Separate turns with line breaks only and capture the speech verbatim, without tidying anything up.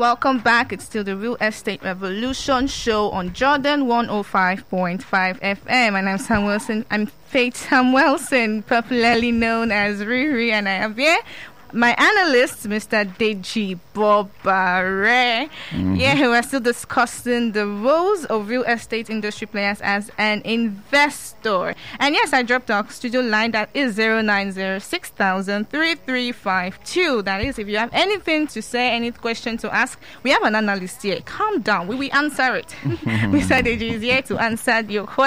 Welcome back. It's still the Real Estate Revolution show on Jordan one oh five point five F M. And I'm Sam Wilson. I'm Faith Sam Wilson, popularly known as Riri, and I have here my analyst, Mister Deji Bobare. Mm-hmm. Yeah, we're still discussing the roles of real estate industry players as an investor. And yes, I dropped our studio line. That is zero nine zero six thousand three three five two. That is, if you have anything to say, any question to ask, we have an analyst here. Calm down. We will answer it. Mister Deji is here to answer your question.